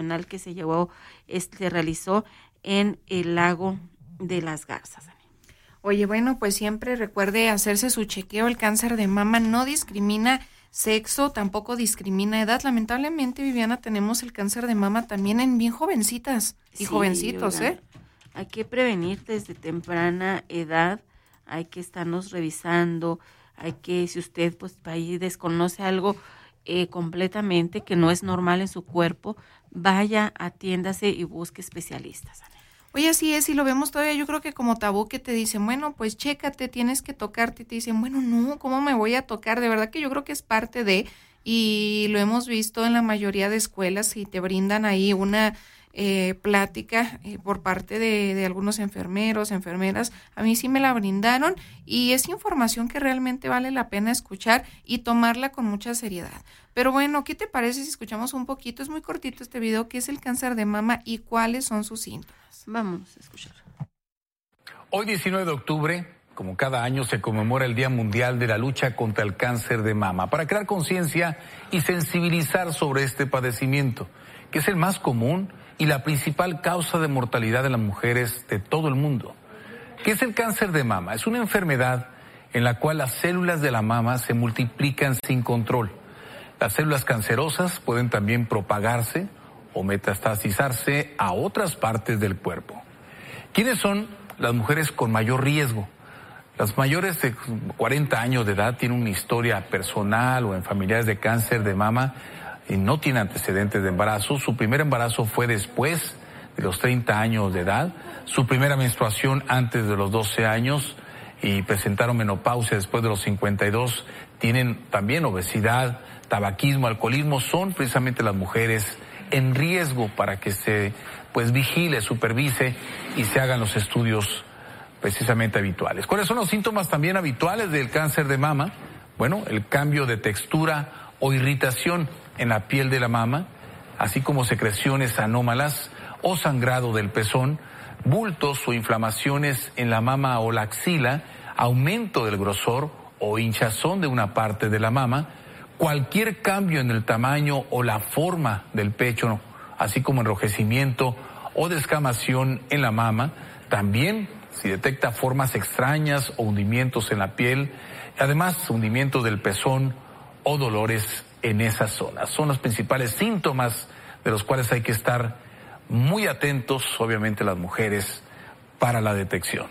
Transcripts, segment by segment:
que se realizó en el lago de las Garzas. Oye, bueno, pues siempre recuerde hacerse su chequeo. El cáncer de mama no discrimina sexo, tampoco discrimina edad. Lamentablemente, Viviana, tenemos el cáncer de mama también en bien jovencitas y jovencitos, oigan, hay que prevenir desde temprana edad, hay que estarnos revisando, hay que, si usted pues ahí desconoce algo completamente que no es normal en su cuerpo, vaya, atiéndase y busque especialistas. Oye, así es, y lo vemos todavía, yo creo que como tabú, que te dicen, bueno, pues chécate, tienes que tocarte, y te dicen, bueno, no, ¿cómo me voy a tocar? De verdad que yo creo que es parte de, y lo hemos visto en la mayoría de escuelas, y te brindan ahí una plática por parte de algunos enfermeros, enfermeras. A mí sí me la brindaron, y es información que realmente vale la pena escuchar y tomarla con mucha seriedad. Pero bueno, ¿qué te parece si escuchamos un poquito? Es muy cortito este video, ¿qué es el cáncer de mama y cuáles son sus síntomas? Vamos a escuchar. Hoy 19 de octubre, como cada año, se conmemora el Día Mundial de la Lucha contra el Cáncer de Mama, para crear conciencia y sensibilizar sobre este padecimiento, que es el más común y la principal causa de mortalidad de las mujeres de todo el mundo. ¿Qué es el cáncer de mama? Es una enfermedad en la cual las células de la mama se multiplican sin control. Las células cancerosas pueden también propagarse o metastasizarse a otras partes del cuerpo. ¿Quiénes son las mujeres con mayor riesgo? Las mayores de 40 años de edad tienen una historia personal o en familiares de cáncer de mama y no tienen antecedentes de embarazo. Su primer embarazo fue después de los 30 años de edad, su primera menstruación antes de los 12 años y presentaron menopausia después de los 52. Tienen también obesidad, tabaquismo, alcoholismo. Son precisamente las mujeres en riesgo para que se vigile, supervise y se hagan los estudios precisamente habituales. ¿Cuáles son los síntomas también habituales del cáncer de mama? Bueno, el cambio de textura o irritación en la piel de la mama, así como secreciones anómalas o sangrado del pezón, bultos o inflamaciones en la mama o la axila, aumento del grosor o hinchazón de una parte de la mama, cualquier cambio en el tamaño o la forma del pecho, así como enrojecimiento o descamación en la mama, también si detecta formas extrañas o hundimientos en la piel, además hundimientos del pezón o dolores en esa zona. Son los principales síntomas de los cuales hay que estar muy atentos, obviamente las mujeres, para la detección.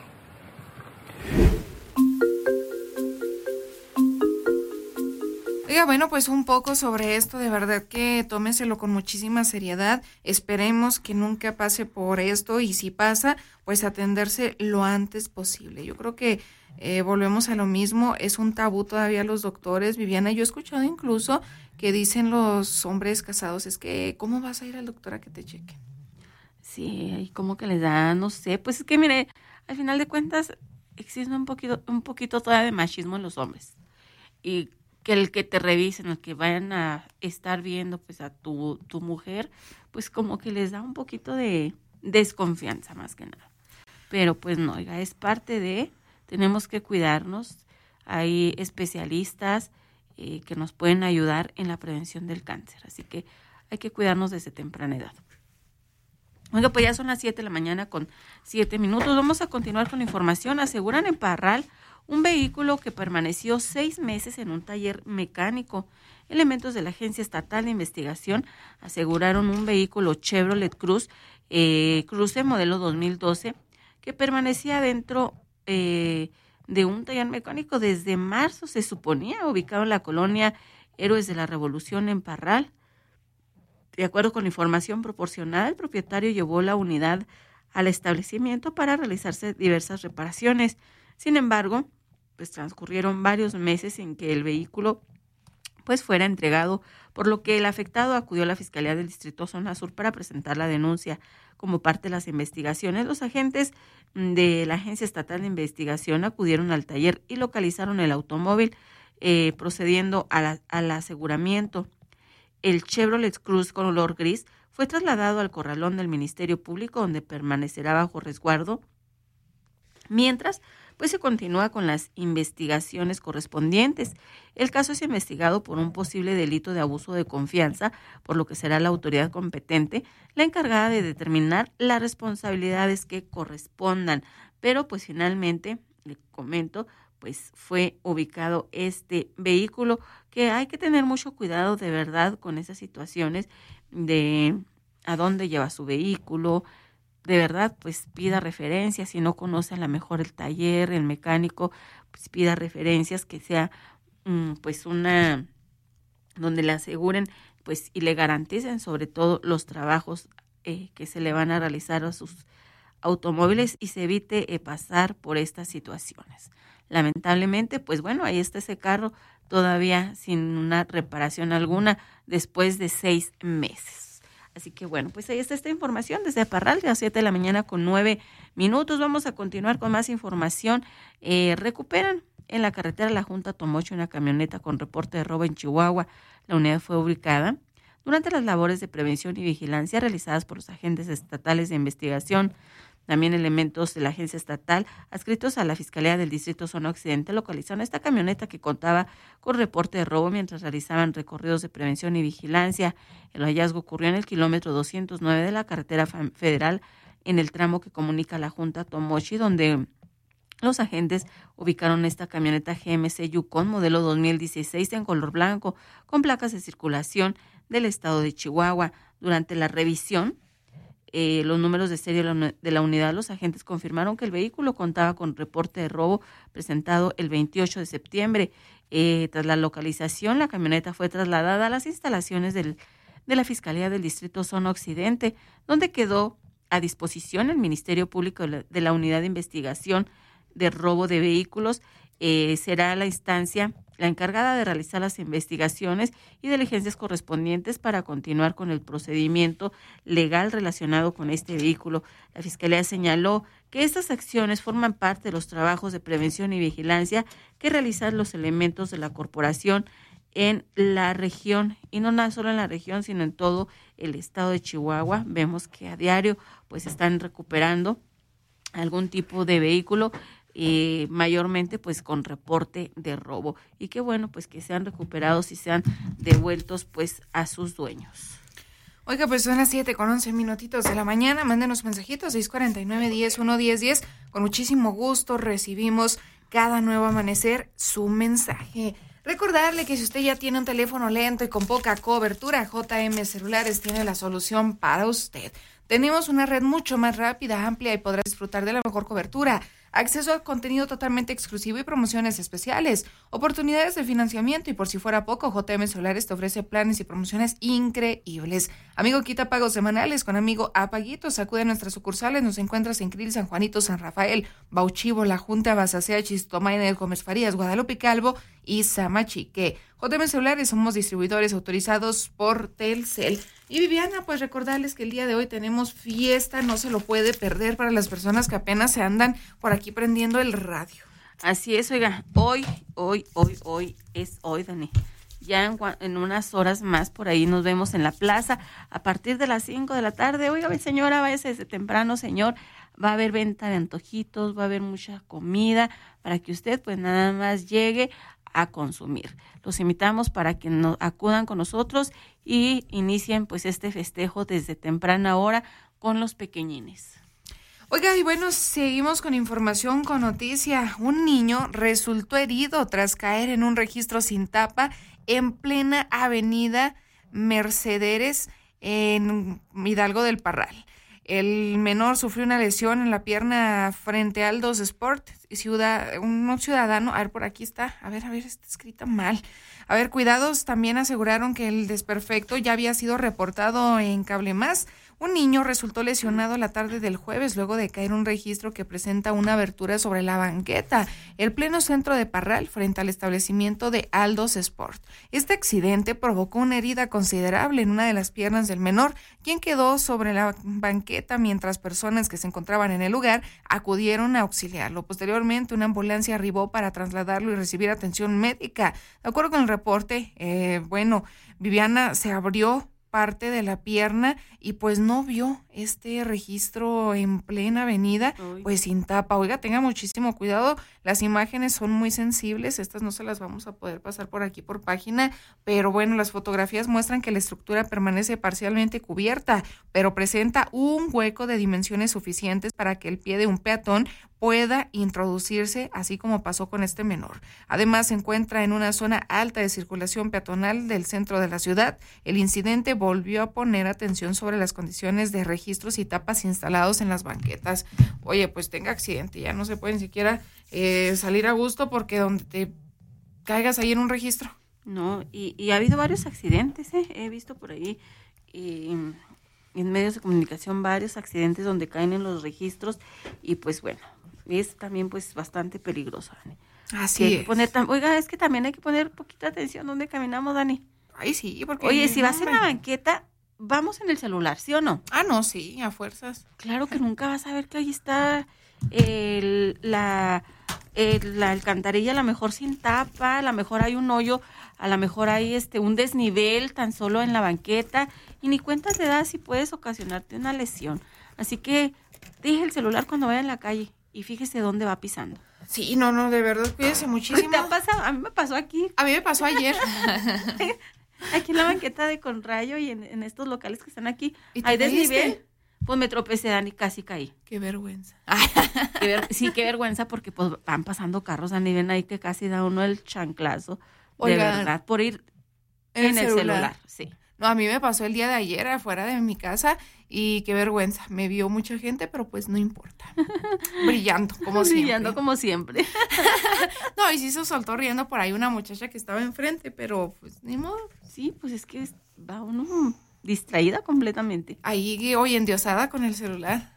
Oiga, bueno, pues un poco sobre esto, de verdad que tómenselo con muchísima seriedad, esperemos que nunca pase por esto y si pasa, pues atenderse lo antes posible. Yo creo que volvemos a lo mismo, es un tabú todavía los doctores. Viviana, yo he escuchado incluso que dicen los hombres casados, es que, ¿cómo vas a ir al doctor a que te chequen? Sí, y como que les da, no sé, pues es que mire, al final de cuentas existe un poquito todavía de machismo en los hombres. Y que el que te revisen, el que vayan a estar viendo pues a tu mujer, pues como que les da un poquito de desconfianza más que nada. Pero pues no, oiga, es parte de, tenemos que cuidarnos, hay especialistas que nos pueden ayudar en la prevención del cáncer, así que hay que cuidarnos desde temprana edad. Oiga, pues ya son las 7 de la mañana con 7 minutos, vamos a continuar con la información. Aseguran en Parral un vehículo que permaneció 6 meses en un taller mecánico. Elementos de la Agencia Estatal de Investigación aseguraron un vehículo Chevrolet Cruze modelo 2012 que permanecía dentro de un taller mecánico desde marzo, se suponía, ubicado en la colonia Héroes de la Revolución en Parral. De acuerdo con la información proporcionada, el propietario llevó la unidad al establecimiento para realizarse diversas reparaciones. Sin embargo, pues transcurrieron varios meses sin que el vehículo pues fuera entregado, por lo que el afectado acudió a la Fiscalía del Distrito Zona Sur para presentar la denuncia. Como parte de las investigaciones, los agentes de la Agencia Estatal de Investigación acudieron al taller y localizaron el automóvil, procediendo al aseguramiento. El Chevrolet Cruze color gris fue trasladado al corralón del Ministerio Público, donde permanecerá bajo resguardo Mientras, pues se continúa con las investigaciones correspondientes. El caso es investigado por un posible delito de abuso de confianza, por lo que será la autoridad competente la encargada de determinar las responsabilidades que correspondan. Pero pues finalmente, le comento, pues fue ubicado este vehículo, que hay que tener mucho cuidado de verdad con esas situaciones de a dónde lleva su vehículo. De verdad, pues pida referencias. Si no conoce a lo mejor el taller, el mecánico, pues pida referencias, que sea pues una donde le aseguren pues y le garanticen sobre todo los trabajos que se le van a realizar a sus automóviles y se evite pasar por estas situaciones. Lamentablemente, pues bueno, ahí está ese carro todavía sin una reparación alguna después de 6 meses. Así que bueno, pues ahí está esta información desde Parral, de las 7 de la mañana con 9 minutos. Vamos a continuar con más información. Recuperan en la carretera La Junta Tomochi una camioneta con reporte de robo en Chihuahua. La unidad fue ubicada durante las labores de prevención y vigilancia realizadas por los agentes estatales de investigación. También elementos de la agencia estatal adscritos a la Fiscalía del Distrito Zona Occidente localizaron esta camioneta que contaba con reporte de robo mientras realizaban recorridos de prevención y vigilancia. El hallazgo ocurrió en el kilómetro 209 de la carretera federal en el tramo que comunica La Junta Tomochi, donde los agentes ubicaron esta camioneta GMC Yukon modelo 2016 en color blanco con placas de circulación del estado de Chihuahua. Durante la revisión, los números de serie de la unidad, los agentes confirmaron que el vehículo contaba con reporte de robo presentado el 28 de septiembre. Tras la localización, la camioneta fue trasladada a las instalaciones de la Fiscalía del Distrito Zona Occidente, donde quedó a disposición el Ministerio Público de la Unidad de Investigación de Robo de Vehículos. Será la instancia la encargada de realizar las investigaciones y diligencias correspondientes para continuar con el procedimiento legal relacionado con este vehículo. La Fiscalía señaló que estas acciones forman parte de los trabajos de prevención y vigilancia que realizan los elementos de la corporación en la región, y no solo en la región, sino en todo el estado de Chihuahua. Vemos que a diario pues están recuperando algún tipo de vehículo, mayormente pues con reporte de robo, y qué bueno pues que sean recuperados y sean devueltos pues a sus dueños. Oiga, pues son las 7:11 de la mañana. Mándenos mensajitos 649-10-11010. Con muchísimo gusto recibimos cada nuevo amanecer su mensaje. Recordarle que si usted ya tiene un teléfono lento y con poca cobertura, JM Celulares tiene la solución para usted. Tenemos una red mucho más rápida, amplia, y podrá disfrutar de la mejor cobertura, acceso a contenido totalmente exclusivo y promociones especiales, oportunidades de financiamiento, y por si fuera poco, JM Celulares te ofrece planes y promociones increíbles. Amigo, quita pagos semanales con Amigo Apaguitos. Acude a nuestras sucursales. Nos encuentras en Krill, San Juanito, San Rafael, Bauchivo, La Junta, Basacea, Chistomaine, Gómez Farías, Guadalupe Calvo y Samachique. JM Celulares, somos distribuidores autorizados por Telcel. Y Viviana, pues recordarles que el día de hoy tenemos fiesta, no se lo puede perder para las personas que apenas se andan por aquí prendiendo el radio. Así es, oiga, hoy es hoy, Dani. Ya en unas horas más por ahí nos vemos en la plaza a partir de las 5 de la tarde. Oiga, señora, váyase desde temprano, señor. Va a haber venta de antojitos, va a haber mucha comida para que usted pues nada más llegue a consumir. Los invitamos para que nos acudan con nosotros y inicien pues este festejo desde temprana hora con los pequeñines. Oiga, y bueno, seguimos con información, con noticia. Un niño resultó herido tras caer en un registro sin tapa en plena avenida Mercedes en Hidalgo del Parral. El menor sufrió una lesión en la pierna frente a Aldos Sport y un ciudadano, a ver, por aquí está, a ver, está escrita mal. A ver, cuidados, también aseguraron que el desperfecto ya había sido reportado en Cable Más. Un niño resultó lesionado la tarde del jueves luego de caer un registro que presenta una abertura sobre la banqueta, el pleno centro de Parral, frente al establecimiento de Aldos Sport. Este accidente provocó una herida considerable en una de las piernas del menor, quien quedó sobre la banqueta mientras personas que se encontraban en el lugar acudieron a auxiliarlo. Posteriormente, una ambulancia arribó para trasladarlo y recibir atención médica. De acuerdo con el reporte, Viviana, se abrió parte de la pierna y pues no vio este registro en plena avenida, pues sin tapa. Oiga, tenga muchísimo cuidado, las imágenes son muy sensibles, estas no se las vamos a poder pasar por aquí por página, pero bueno, las fotografías muestran que la estructura permanece parcialmente cubierta, pero presenta un hueco de dimensiones suficientes para que el pie de un peatón pueda introducirse, así como pasó con este menor. Además, se encuentra en una zona alta de circulación peatonal del centro de la ciudad. El incidente volvió a poner atención sobre las condiciones de registros y tapas instalados en las banquetas. Oye, pues tenga accidente, ya no se puede ni siquiera salir a gusto porque donde te caigas ahí en un registro. No, y ha habido varios accidentes, he visto por ahí en medios de comunicación varios accidentes donde caen en los registros y pues bueno, es también pues bastante peligroso, Dani. Así es. Oiga, es que también hay que poner poquita atención donde caminamos, Dani. Ay, sí, porque... Oye, si vas en la banqueta, vamos en el celular, ¿sí o no? Ah, no, sí, a fuerzas. Claro que nunca vas a ver que ahí está la alcantarilla, a lo mejor sin tapa, a lo mejor hay un hoyo, a lo mejor hay un desnivel tan solo en la banqueta y ni cuenta te das si puedes ocasionarte una lesión. Así que deje el celular cuando vaya en la calle y fíjese dónde va pisando. Sí, no, de verdad, cuídese muchísimo. ¿Te ha pasado? A mí me pasó aquí. A mí me pasó ayer. Aquí en la banqueta de Conrayo y en estos locales que están aquí. ¿Y te hay caíste? desnivel. Pues me tropecé, Dani, casi caí. Qué vergüenza. Sí, qué vergüenza porque pues van pasando carros, Dani, ven ahí que casi da uno el chanclazo. Oigan, de verdad, por ir en el celular. Sí. No, a mí me pasó el día de ayer afuera de mi casa y qué vergüenza. Me vio mucha gente, pero pues no importa. Brillando, como siempre. Brillando como siempre. No, y sí se soltó riendo por ahí una muchacha que estaba enfrente, pero pues ni modo. Sí, pues es que va uno distraída completamente. Ahí hoy endiosada con el celular.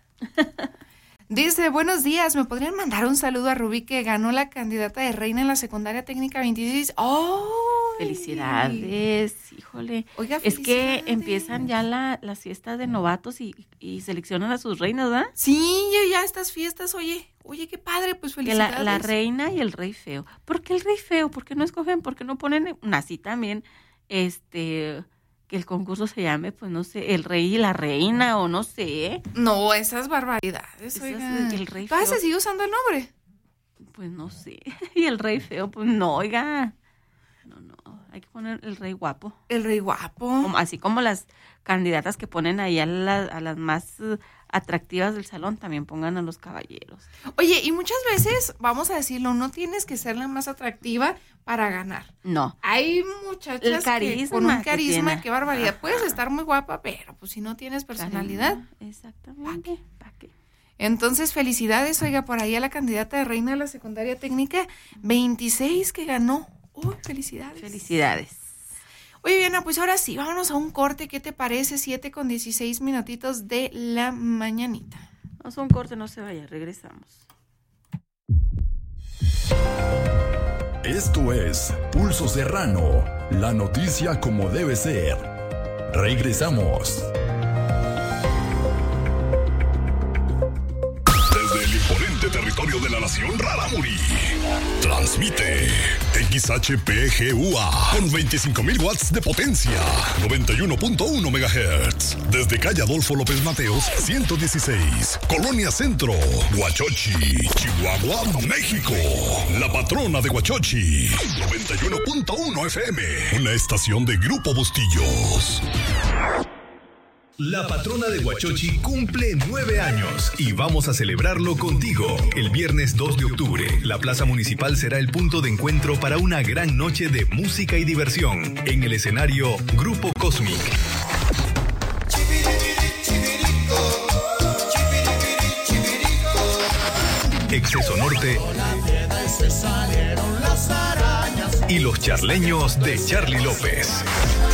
Dice, buenos días, ¿me podrían mandar un saludo a Rubí que ganó la candidata de reina en la secundaria técnica 26? ¡Oh! Felicidades, híjole. Oiga, es que felicidades. empiezan ya las fiestas de novatos y seleccionan a sus reinas, ¿verdad? Sí, ya estas fiestas, oye, qué padre, pues Que felicidades. la reina y el rey feo. ¿Por qué el rey feo? ¿Por qué no escogen? ¿Por qué no ponen así también, que el concurso se llame, pues no sé, el rey y la reina o no sé? No, esas barbaridades, oiga. El rey ¿Todavía feo. se sigue usando el nombre? Pues no sé. Y el rey feo, pues no, oiga. No, hay que poner el rey guapo. El rey guapo. Así como las candidatas que ponen ahí a las más atractivas del salón, también pongan a los caballeros. Oye, y muchas veces, vamos a decirlo, no tienes que ser la más atractiva para ganar. No. Hay muchachas El carisma con un que carisma, tiene. qué barbaridad. Ajá. Puedes estar muy guapa, pero pues si no tienes personalidad. Exactamente. ¿Para qué? Entonces, felicidades, oiga, por ahí a la candidata de reina de la secundaria técnica 26 que ganó. ¡Oh, felicidades! Felicidades. Oye, Diana, pues ahora sí, vámonos a un corte. ¿Qué te parece? 7:16 minutitos de la mañanita. Vamos a un corte, no se vaya, regresamos. Esto es Pulso Serrano, la noticia como debe ser. Regresamos. Desde el imponente territorio de la nación Rarámuri, transmite XHPGUA con 25,000 watts de potencia, 91.1 MHz. Desde calle Adolfo López Mateos, 116, Colonia Centro, Huachochi, Chihuahua, México. La patrona de Huachochi, 91.1 FM, una estación de Grupo Bustillos. La patrona de Huachochi cumple 9 años y vamos a celebrarlo contigo. El viernes 2 de octubre, la Plaza Municipal será el punto de encuentro para una gran noche de música y diversión. En el escenario, Grupo Cosmic. Exceso Norte y los charleños de Charly López.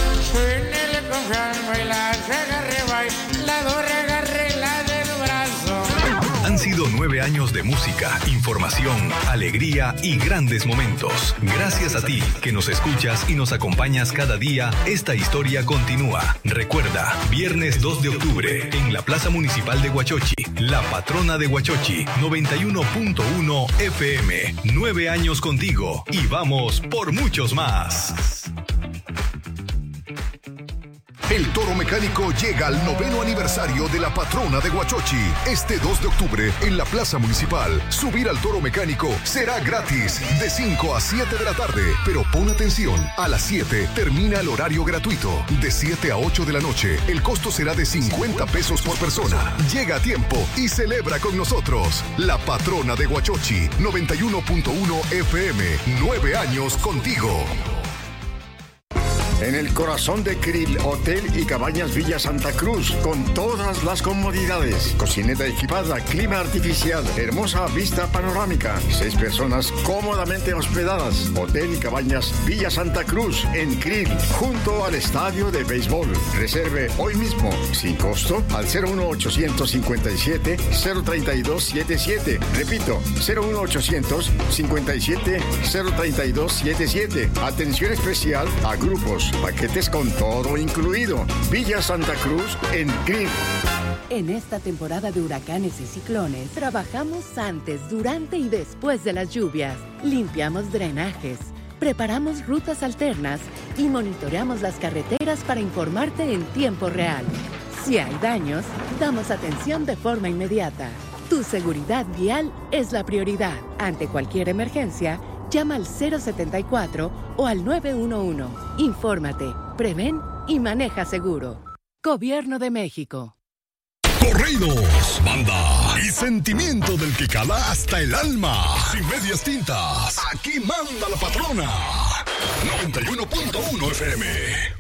Han sido 9 años de música, información, alegría y grandes momentos. Gracias a ti que nos escuchas y nos acompañas cada día, esta historia continúa. Recuerda, viernes 2 de octubre, en la Plaza Municipal de Huachochi, la patrona de Huachochi, 91.1 FM. 9 años contigo y vamos por muchos más. El Toro Mecánico llega al 9º aniversario de la patrona de Huachochi. Este 2 de octubre, en la Plaza Municipal, subir al Toro Mecánico será gratis de 5 a 7 de la tarde. Pero pon atención, a las 7 termina el horario gratuito. De 7 a 8 de la noche, el costo será de 50 pesos por persona. Llega a tiempo y celebra con nosotros. La patrona de Huachochi, 91.1 FM, 9 años contigo. En el corazón de Krill, Hotel y Cabañas Villa Santa Cruz, con todas las comodidades, cocineta equipada, clima artificial, hermosa vista panorámica, 6 personas cómodamente hospedadas. Hotel y Cabañas Villa Santa Cruz, en Krill, junto al estadio de béisbol. Reserve hoy mismo, sin costo, al 01857-03277. Repito, 01800-57-03277. Atención especial a grupos, paquetes con todo incluido. Villa Santa Cruz en Krill. En esta temporada de huracanes y ciclones, trabajamos antes, durante y después de las lluvias. Limpiamos drenajes, preparamos rutas alternas y monitoreamos las carreteras para informarte en tiempo real. Si hay daños, damos atención de forma inmediata. Tu seguridad vial es la prioridad. Ante cualquier emergencia, llama al 074 o al 911. Infórmate, prevén y maneja seguro. Gobierno de México. Corridos, banda y sentimiento del que cala hasta el alma. Sin medias tintas, aquí manda la patrona. 91.1 FM.